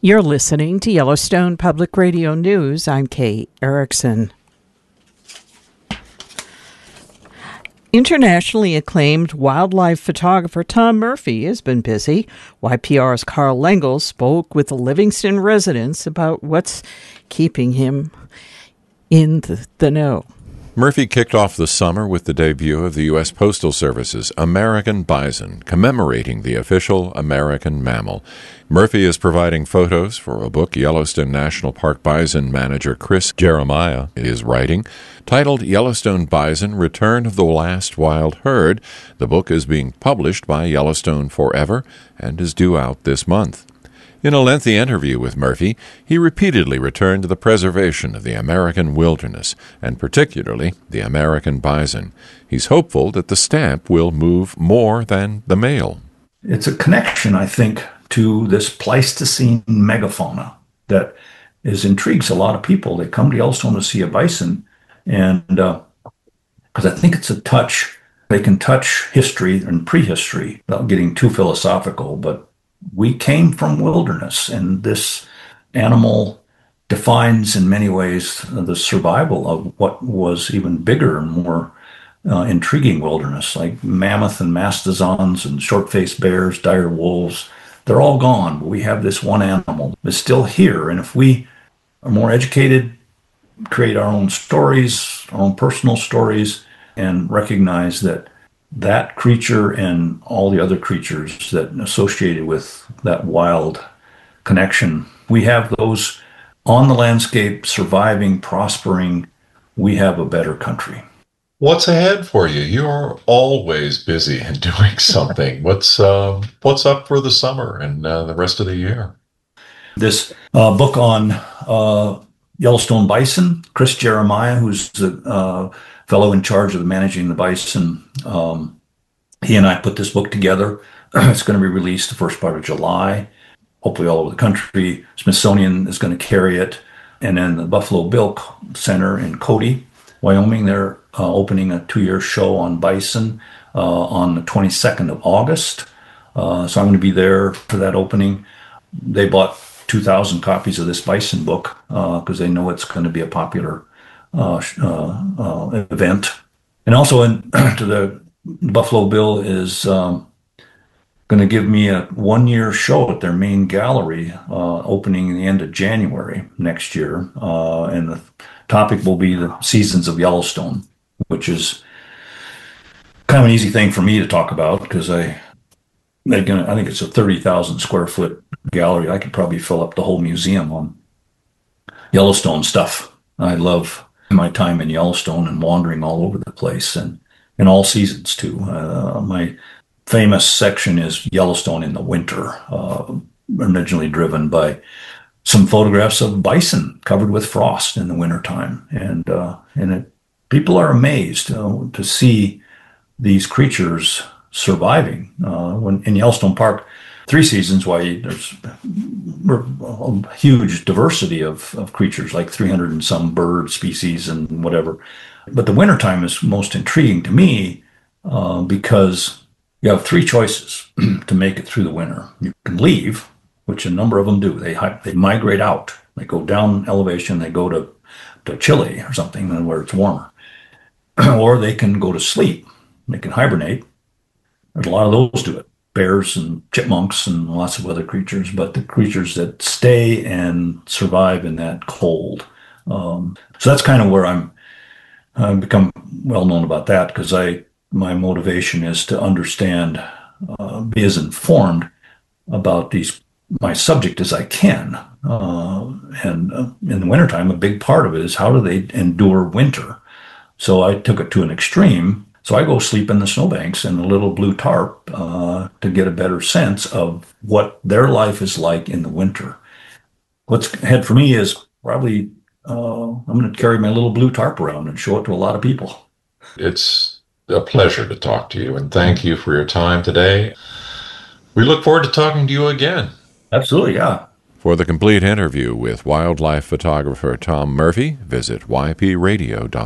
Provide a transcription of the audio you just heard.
You're listening to Yellowstone Public Radio News. I'm Kay Erickson. Internationally acclaimed wildlife photographer Tom Murphy has been busy. YPR's Carl Lengel spoke with the Livingston residents about what's keeping him in the know. Murphy kicked off the summer with the debut of the U.S. Postal Service's American Bison, commemorating the official American mammal. Murphy is providing photos for a book Yellowstone National Park bison manager Chris Jeremiah is writing, titled Yellowstone Bison: Return of the Last Wild Herd. The book is being published by Yellowstone Forever and is due out this month. In a lengthy interview with Murphy, he repeatedly returned to the preservation of the American wilderness, and particularly the American bison. He's hopeful that the stamp will move more than the mail. It's a connection, I think, to this Pleistocene megafauna that intrigues a lot of people. They come to Yellowstone to see a bison, and because I think it's they can touch history and prehistory without getting too philosophical, but we came from wilderness, and this animal defines in many ways the survival of what was even bigger and more intriguing wilderness, like mammoth and mastodons and short-faced bears, dire wolves. They're all gone, but we have this one animal that's still here. And if we are more educated, create our own stories, our own personal stories, and recognize that creature and all the other creatures that associated with that wild connection, we have those on the landscape, surviving, prospering. We have a better country. What's ahead for you? You're always busy and doing something. What's up for the summer and the rest of the year? This book on Yellowstone bison, Chris Jeremiah, who's the fellow in charge of managing the bison, he and I put this book together. It's going to be released the first part of July, hopefully all over the country. Smithsonian is going to carry it. And then the Buffalo Bill Center in Cody, Wyoming, they're opening a 2-year show on bison on the 22nd of August. So I'm going to be there for that opening. They bought 2,000 copies of this bison book because they know it's going to be a popular event. And also to the Buffalo Bill is going to give me a 1-year show at their main gallery opening in the end of January next year. And the topic will be the Seasons of Yellowstone, which is kind of an easy thing for me to talk about because I think it's a 30,000 square foot gallery. I could probably fill up the whole museum on Yellowstone stuff. I love my time in Yellowstone and wandering all over the place, and in all seasons too. My famous section is Yellowstone in the winter, originally driven by some photographs of bison covered with frost in the wintertime. And people are amazed to see these creatures surviving. When in Yellowstone Park, 3 seasons, why there's a huge diversity of creatures, like 300 and some bird species and whatever. But the wintertime is most intriguing to me because you have 3 choices to make it through the winter. You can leave, which a number of them do. They migrate out. They go down elevation. They go to Chile or something where it's warmer. Or they can go to sleep. They can hibernate. There's a lot of those do it. Bears and chipmunks and lots of other creatures, but the creatures that stay and survive in that cold. So that's kind of where I've become well known about that, because my motivation is to understand, be as informed about my subject as I can. And in the wintertime, a big part of it is how do they endure winter? So I took it to an extreme. So I go sleep in the snowbanks in a little blue tarp to get a better sense of what their life is like in the winter. What's ahead for me is probably I'm going to carry my little blue tarp around and show it to a lot of people. It's a pleasure to talk to you, and thank you for your time today. We look forward to talking to you again. Absolutely, yeah. For the complete interview with wildlife photographer Tom Murphy, visit ypradio.com.